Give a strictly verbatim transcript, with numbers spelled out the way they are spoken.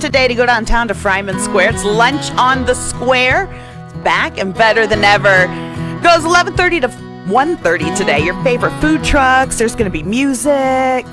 today to go downtown to Fryman Square. It's Lunch on the Square. It's back and better than ever. Goes eleven thirty to one thirty today. Your favorite food trucks. There's going to be music.